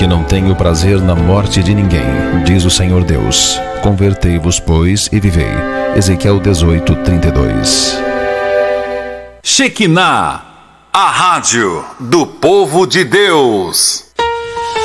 que não tenho prazer na morte de ninguém, diz o Senhor Deus. Convertei-vos, pois, e vivei. Ezequiel 18:32. Shekinah, a rádio do povo de Deus.